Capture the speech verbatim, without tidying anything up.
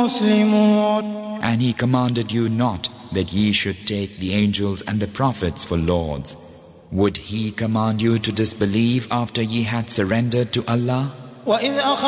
مسلمون. And he commanded you not that ye should take the angels and the prophets for lords. Would he command you to disbelieve after ye had surrendered to Allah? وَإِذْ